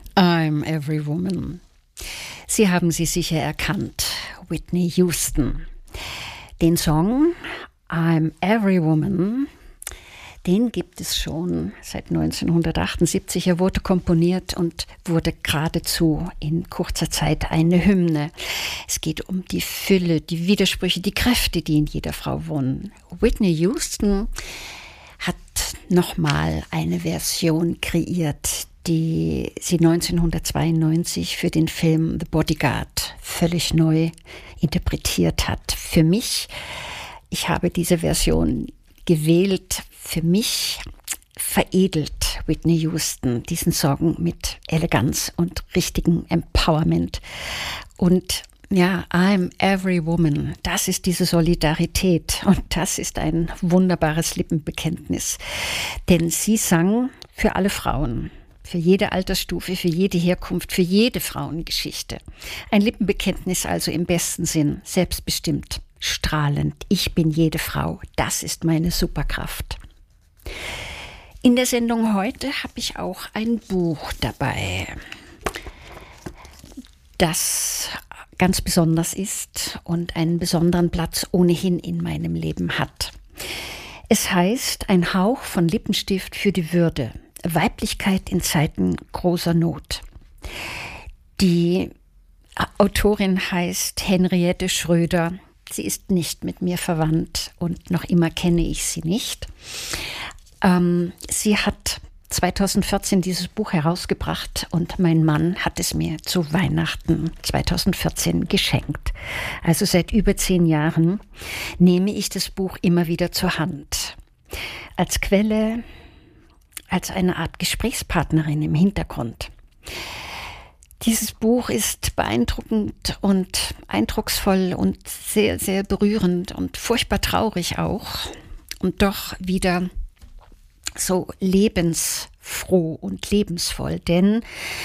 I'm Every Woman. Sie haben sie sicher erkannt, Whitney Houston. Den Song I'm Every Woman, den gibt es schon seit 1978. Er wurde komponiert und wurde geradezu in kurzer Zeit eine Hymne. Es geht um die Fülle, die Widersprüche, die Kräfte, die in jeder Frau wohnen. Whitney Houston hat nochmal eine Version kreiert, die sie 1992 für den Film The Bodyguard völlig neu interpretiert hat. Für mich, ich habe diese Version gewählt, für mich veredelt Whitney Houston diesen Song mit Eleganz und richtigem Empowerment. Und ja, I'm Every Woman, das ist diese Solidarität und das ist ein wunderbares Lippenbekenntnis. Denn sie sang für alle Frauen, für jede Altersstufe, für jede Herkunft, für jede Frauengeschichte. Ein Lippenbekenntnis also im besten Sinn, selbstbestimmt, strahlend. Ich bin jede Frau, das ist meine Superkraft. In der Sendung heute habe ich auch ein Buch dabei, das ganz besonders ist und einen besonderen Platz ohnehin in meinem Leben hat. Es heißt Ein Hauch von Lippenstift für die Würde. Weiblichkeit in Zeiten großer Not. Die Autorin heißt Henriette Schröder. Sie ist nicht mit mir verwandt und noch immer kenne ich sie nicht. Sie hat 2014 dieses Buch herausgebracht und mein Mann hat es mir zu Weihnachten 2014 geschenkt. Also seit über 10 Jahren nehme ich das Buch immer wieder zur Hand. Als Quelle, als eine Art Gesprächspartnerin im Hintergrund. Dieses Buch ist beeindruckend und eindrucksvoll und sehr, sehr berührend und furchtbar traurig auch. Und doch wieder so lebensfroh und lebensvoll. Denn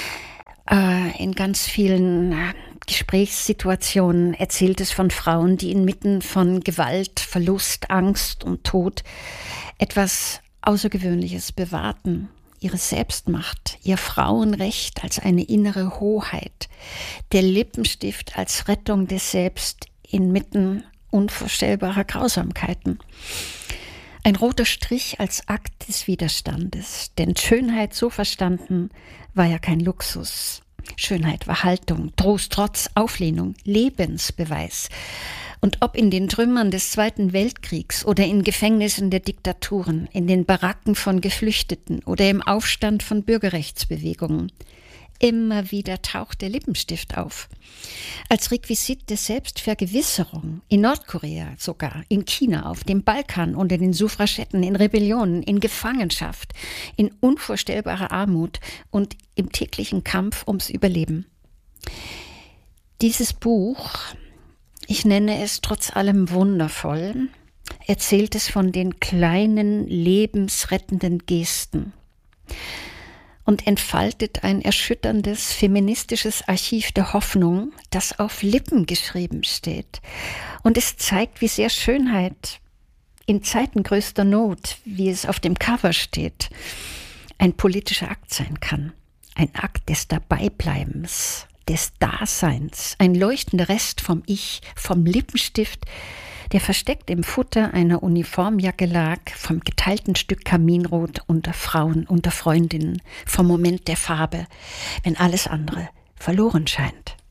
in ganz vielen Gesprächssituationen erzählt es von Frauen, die inmitten von Gewalt, Verlust, Angst und Tod etwas Außergewöhnliches bewahrten. Ihre Selbstmacht, ihr Frauenrecht als eine innere Hoheit, der Lippenstift als Rettung des Selbst inmitten unvorstellbarer Grausamkeiten. Ein roter Strich als Akt des Widerstandes, denn Schönheit so verstanden war ja kein Luxus. Schönheit war Haltung, Trost trotz Auflehnung, Lebensbeweis. Und ob in den Trümmern des Zweiten Weltkriegs oder in Gefängnissen der Diktaturen, in den Baracken von Geflüchteten oder im Aufstand von Bürgerrechtsbewegungen, immer wieder taucht der Lippenstift auf. Als Requisit der Selbstvergewisserung, in Nordkorea sogar, in China, auf dem Balkan, unter den Suffragetten, in Rebellionen, in Gefangenschaft, in unvorstellbarer Armut und im täglichen Kampf ums Überleben. Dieses Buch, ich nenne es trotz allem wundervoll, erzählt es von den kleinen, lebensrettenden Gesten und entfaltet ein erschütterndes feministisches Archiv der Hoffnung, das auf Lippen geschrieben steht. Und es zeigt, wie sehr Schönheit in Zeiten größter Not, wie es auf dem Cover steht, ein politischer Akt sein kann. Ein Akt des Dabeibleibens, des Daseins, ein leuchtender Rest vom Ich, vom Lippenstift, der versteckt im Futter einer Uniformjacke lag, vom geteilten Stück Kaminrot unter Frauen, unter Freundinnen, vom Moment der Farbe, wenn alles andere verloren scheint.